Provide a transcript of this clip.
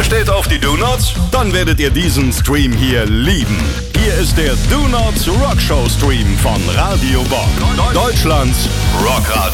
steht auf die Do-Nots? Dann werdet ihr diesen Stream hier lieben. Hier ist der Do-Nots Rockshow Stream von Radio Bock. Deutschlands Rockradio.